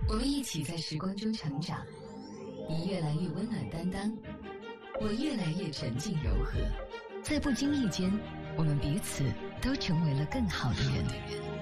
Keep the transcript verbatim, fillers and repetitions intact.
我们一起在时光中成长，你越来越温暖担当，我越来越沉静柔和，在不经意间，我们彼此都成为了更好的人。